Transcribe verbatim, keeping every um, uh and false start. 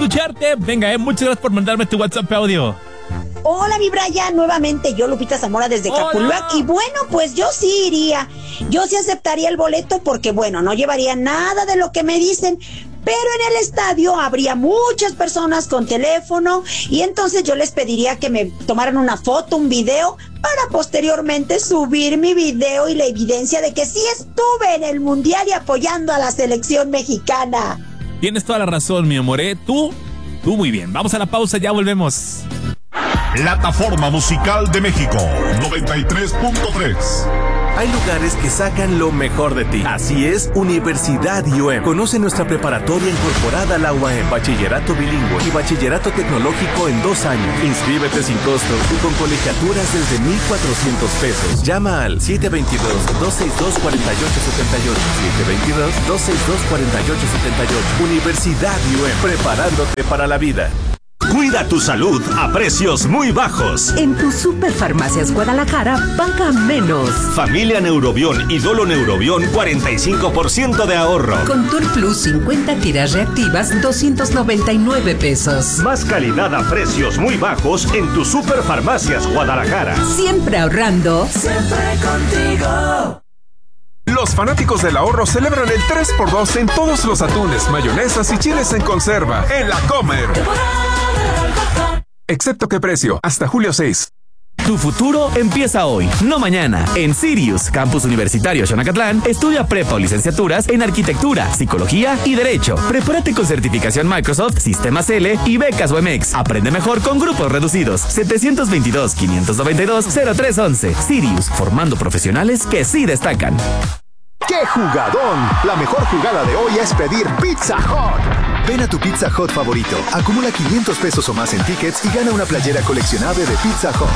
escucharte. Venga, eh, muchas gracias por mandarme tu WhatsApp audio. Hola, mi Brian, nuevamente yo, Lupita Zamora, desde Capuluac. Y bueno, pues yo sí iría, yo sí aceptaría el boleto porque, bueno, no llevaría nada de lo que me dicen, pero en el estadio habría muchas personas con teléfono y entonces yo les pediría que me tomaran una foto, un video, para posteriormente subir mi video y la evidencia de que sí estuve en el Mundial y apoyando a la selección mexicana. Tienes toda la razón, mi amor, ¿eh? Tú, tú muy bien. Vamos a la pausa, ya volvemos. Plataforma Musical de México, noventa y tres punto tres. Hay lugares que sacan lo mejor de ti. Así es, Universidad I U E M. Conoce nuestra preparatoria incorporada a la U A M, bachillerato bilingüe y bachillerato tecnológico en dos años. Inscríbete sin costo y con colegiaturas desde mil cuatrocientos pesos. Llama al siete dos dos, dos seis dos, cuatro ocho siete ocho. siete dos dos, dos seis dos, cuatro ocho siete ocho. Universidad I U E M, preparándote para la vida. Cuida tu salud a precios muy bajos. En tu Superfarmacias Guadalajara, paga menos. Familia Neurobión y Dolo Neurobión, cuarenta y cinco por ciento de ahorro. Contour Plus, cincuenta tiras reactivas, doscientos noventa y nueve pesos. Más calidad a precios muy bajos en tu Superfarmacias Guadalajara. Siempre ahorrando. Siempre contigo. Los fanáticos del ahorro celebran el tres por dos en todos los atunes, mayonesas y chiles en conserva en La Comer. Excepto qué precio, hasta julio seis. Tu futuro empieza hoy, no mañana. En Sirius, Campus Universitario Xonacatlán, estudia prepa o licenciaturas en Arquitectura, Psicología y Derecho. Prepárate con certificación Microsoft, Sistemas L y becas U E M X. Aprende mejor con grupos reducidos. siete dos dos, cinco nueve dos, cero tres once. Sirius, formando profesionales que sí destacan. ¡Qué jugadón! La mejor jugada de hoy es pedir Pizza Hut. Ven a tu Pizza Hut favorito, acumula quinientos pesos o más en tickets y gana una playera coleccionable de Pizza Hut.